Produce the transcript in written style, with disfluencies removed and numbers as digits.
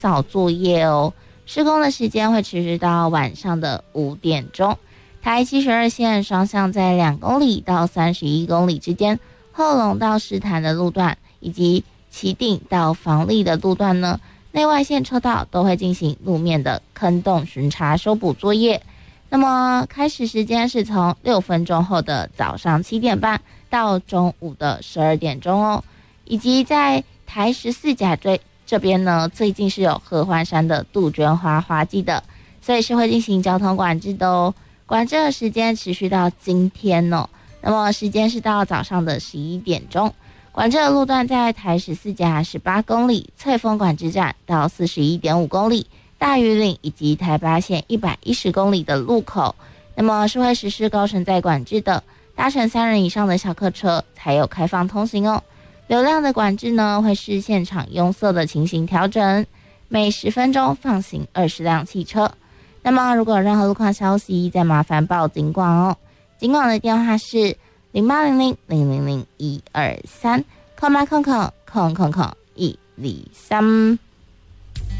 早作业哦。施工的时间会持续到晚上的5点钟。台72线双向在2公里到31公里之间，后龙到石潭的路段以及旗顶到房立的路段呢，内外线车道都会进行路面的坑洞巡查修补作业。那么开始时间是从6分钟后的早上7点半到中午的12点钟哦。以及在台14甲这边呢，最近是有合欢山的杜鹃花花季的，所以是会进行交通管制的哦。管制的时间持续到今天哦，那么时间是到早上的11点钟。管制的路段在台14甲18公里，翠峰管制站到41.5公里，大屿岭以及台8线110公里的路口，那么是会实施高乘载管制的，搭乘3人以上的小客车才有开放通行哦。流量的管制呢，会视现场拥塞的情形调整，每10分钟放行20辆汽车。那么如果有任何路况消息，再麻烦报警广哦。警广的电话是0800000123，空123。